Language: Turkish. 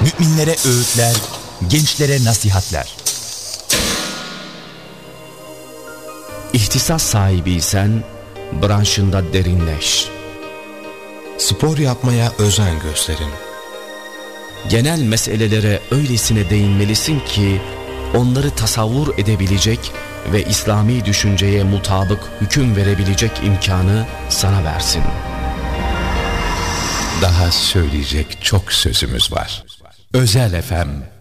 müminlere öğütler, gençlere nasihatler. İhtisas sahibiysen branşında derinleş. Spor yapmaya özen gösterin. Genel meselelere öylesine değinmelisin ki onları tasavvur edebilecek ve İslami düşünceye mutabık hüküm verebilecek imkanı sana versin. Daha söyleyecek çok sözümüz var. Özel FM